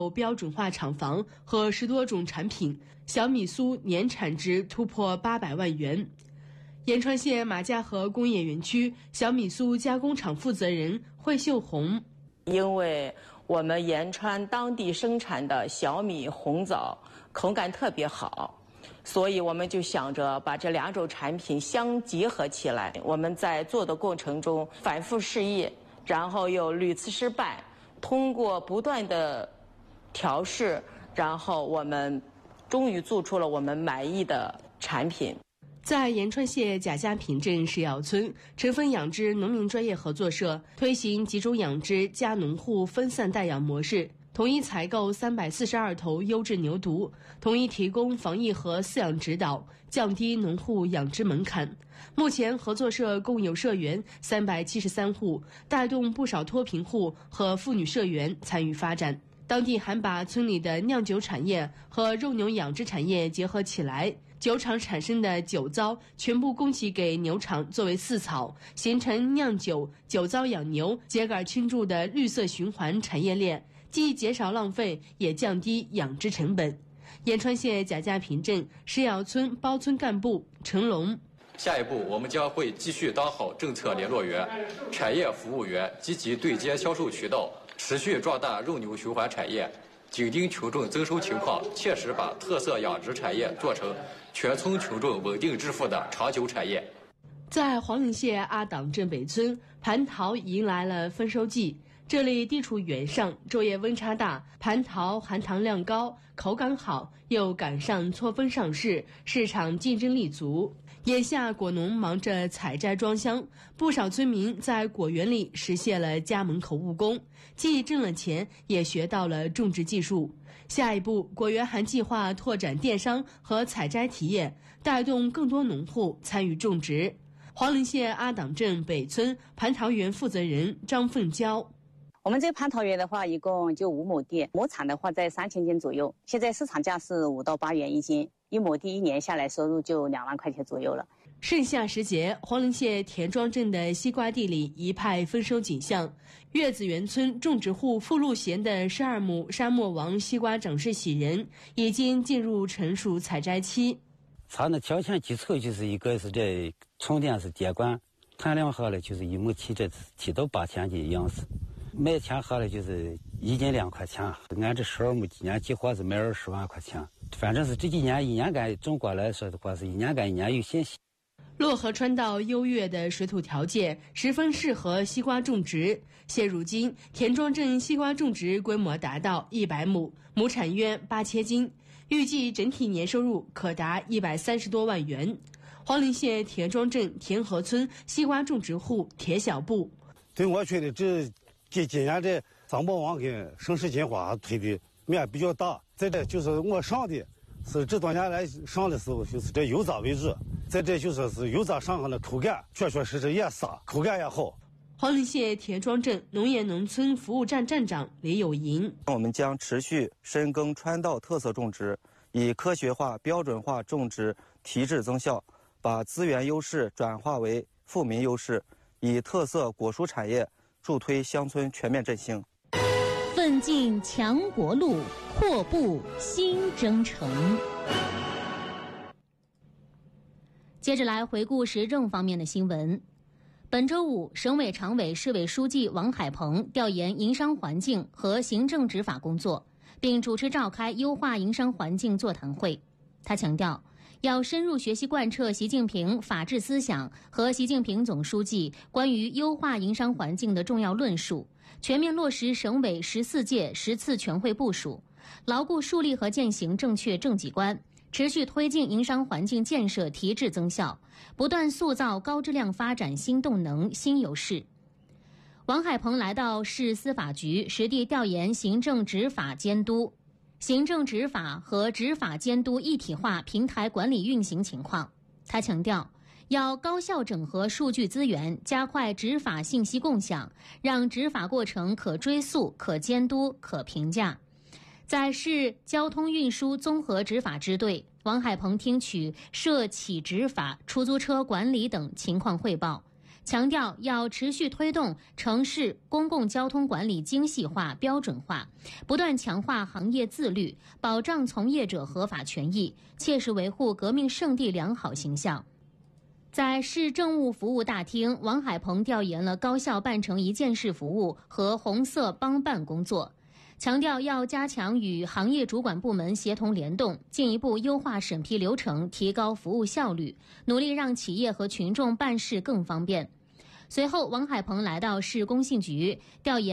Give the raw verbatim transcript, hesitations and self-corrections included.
标准化厂房和十多种产品，小米酥年产值突破八百万元。延川县马家河工业园区小米酥加工厂负责人惠秀红， 因为我们延川当地生产的小米红枣口感特别好，所以我们就想着把这两种产品相结合起来。我们在做的过程中反复试验，然后又屡次失败，通过不断的调试，然后我们终于做出了我们满意的产品。 在延川县贾家坪镇石窑村，成分养殖农民专业合作社推行集中养殖加农户分散代养模式，统一采购三百四十二头优质牛犊，统一提供防疫和饲养指导，降低农户养殖门槛。目前合作社共有社员三百七十三户，带动不少脱贫户和妇女社员参与发展。当地还把村里的酿酒产业和肉牛养殖产业结合起来，酒厂产生的酒糟全部供给给牛场作为饲草，形成酿酒、酒糟养牛、秸秆倾注的绿色循环产业链，既减少浪费，也降低养殖成本。延川县贾家坪镇石窑村包村干部陈龙， 下一步，我们将会继续当好政策联络员、产业服务员，积极对接销售渠道，持续壮大肉牛循环产业，紧盯群众增收情况，切实把特色养殖产业做成全村群众稳定致富的长久产业。 在黄陵县阿党镇北村，蟠桃迎来了丰收季。这里地处原上，昼夜温差大，蟠桃含糖量高，口感好，又赶上错峰上市，市场竞争力足。眼下果农忙着采摘装箱，不少村民在果园里实现了家门口务工，既挣了钱，也学到了种植技术。下一步，果园还计划拓展电商和采摘体验，带动更多农户参与种植。黄陵县阿党镇北村蟠桃园负责人张凤娇， 我们这蟠桃园的话，一共就五亩地，亩产的话在三千斤左右，现在市场价是五到八元一斤，一亩地一年下来收入就两万块钱左右了。 盛夏时节，黄陵县田庄镇的西瓜地里一派丰收景象。月子园村种植户付路贤的十二亩沙漠王西瓜长势喜人，已经进入成熟采摘期。 它的条件基础就是一个是这充电式电管，产量好了就是一亩七这七到八千斤样式，卖钱好了就是一斤两块钱。俺这十二亩今年计划是卖二十万块钱，反正是这几年一年干总括来说的话是一年干一年有信心。 洛河川道优越的水土条件十分适合西瓜种植。现如今，田庄镇西瓜种植规模达到一百亩，亩产约八千斤，预计整体年收入可达一百三十多万元。黄陵县田庄镇田河村西瓜种植户田小布， 对我觉得这这今年这沙漠王跟盛世金花推的面比较大，在这就是我上的是这多年来上的时候就是这油渣为主，在这就说是油渣上上的口感确确实实也撒，口感也好。 黄陵县田庄镇农业农村服务站站长李有银， 我们将持续深耕川道特色种植，以科学化标准化种植提质增效，把资源优势转化为富民优势，以特色果蔬产业助推乡村全面振兴。 奋进强国路，阔步新征程。接着来回顾时政方面的新闻。本周五，省委常委、市委书记王海鹏调研营商环境和行政执法工作，并主持召开优化营商环境座谈会。他强调，要深入学习贯彻习近平法治思想和习近平总书记关于优化营商环境的重要论述，全面落实省委十四届十次全会部署，牢固树立和践行正确政绩观，持续推进营商环境建设提质增效，不断塑造高质量发展新动能、新优势。王海鹏来到市司法局实地调研行政执法监督、行政执法和执法监督一体化平台管理运行情况。他强调，要高效整合数据资源，加快执法信息共享，让执法过程可追溯、可监督、可评价。在市交通运输综合执法支队，王海鹏听取涉企执法、出租车管理等情况汇报， 强调要持续推动城市公共交通管理精细化、标准化，不断强化行业自律，保障从业者合法权益，切实维护革命圣地良好形象。在市政务服务大厅，王海鹏调研了高效办成一件事服务和红色帮办工作，强调要加强与行业主管部门协同联动，进一步优化审批流程，提高服务效率，努力让企业和群众办事更方便。随后，王海鹏来到市工信局调研